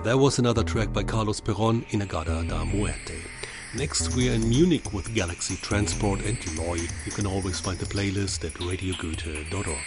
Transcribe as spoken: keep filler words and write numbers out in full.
That was another track by Carlos Perón, Inagada da Muerte. Next, we are in Munich with Galaxy Transport and Loy. You can always find the playlist at radio goethe dot org.